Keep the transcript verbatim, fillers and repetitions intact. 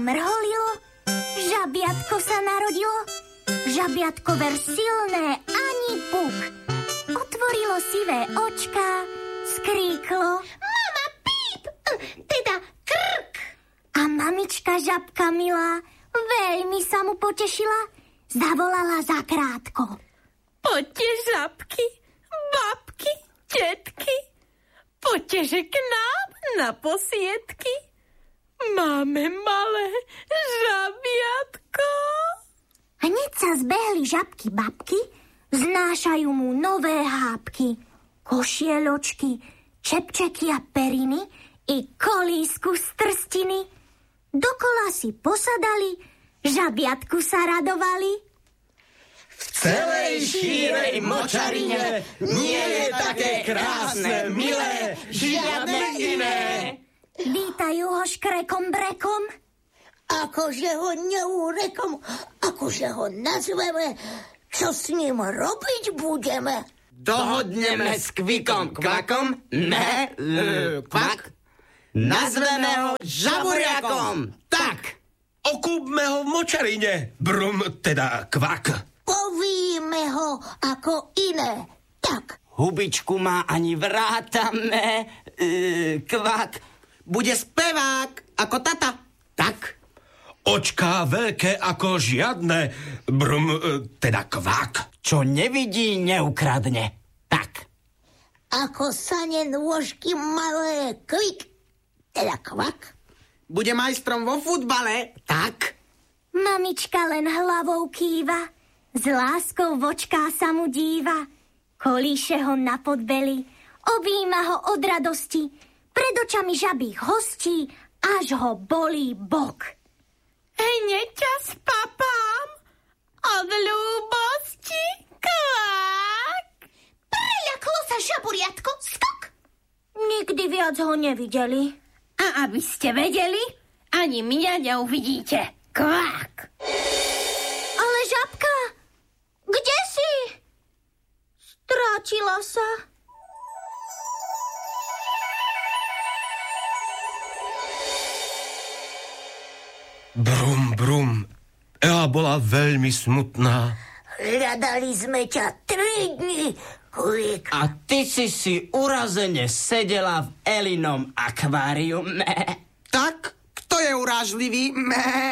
mrholilo, žabiatko sa narodilo. Žabiatko ver silné, ani puk. Otvorilo sivé očká, skríklo: Mama, píp, teda krk. A mamička žabka milá veľmi sa mu potešila, zavolala zakrátko: Poďte, žabky, babky, tetky, poďte, že k nám na posiedky. Máme malé žabiatko. Hneď sa zbehli žabky babky, znášajú mu nové hápky, košieločky, čepčeky a periny i kolísku z trstiny. Dokola si posadali, žabiatku sa radovali. V celej šírej močarine nie je také krásne, milé, žiadne iné. Vítajú ho škrekom brekom. Akože ho neúrekom, akože ho nazveme, čo s ním robiť budeme? Dohodneme s kvikom kvakom, me, l, kvak. Nazveme ho žaburiakom, tak. Okúpme ho v močarine, brum, teda kvak. Povíme ho ako iné, tak. Hubičku má ani vrátame, e, kvak. Bude spevák ako tata, tak. Očká veľké ako žiadne, brum, teda kvak. Čo nevidí, neukradne, tak. Ako sane nôžky malé, kvik, teda kvak. Bude majstrom vo futbale, tak. Mamička len hlavou kýva, s láskou v očká sa mu díva. Kolíše ho na podbeli, objíma ho od radosti, pred očami žabých hostí, až ho bolí bok. Hneď ťa spapám od ľúbosti, kvák. Preľaklo sa žaburiatko, skok. Nikdy viac ho nevideli. A aby ste vedeli, ani mňa neuvidíte, kvák. Ale žabka, kde si? Strátila sa. Brum, brum. Ela bola veľmi smutná. Hľadali sme ťa tri dni, kvik. A ty si si urazene sedela v Elinom akváriu, me. Tak, kto je urážlivý, me?